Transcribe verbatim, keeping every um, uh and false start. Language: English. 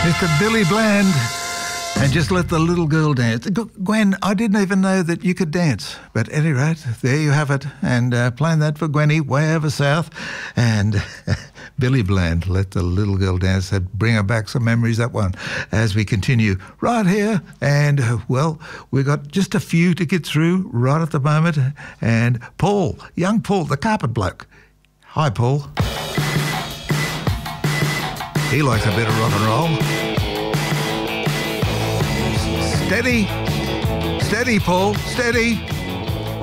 Mister Billy Bland. And just let the little girl dance. Gwen, I didn't even know that you could dance. But at any rate, there you have it. And uh, playing that for Gwenny way over south. And Billy Bland, let the little girl dance. That bring her back some memories, that one, as we continue right here. And, uh, well, we've got just a few to get through right at the moment. And Paul, young Paul, the carpet bloke. Hi, Paul. He likes a bit of rock and roll. Steady, steady, Paul, steady.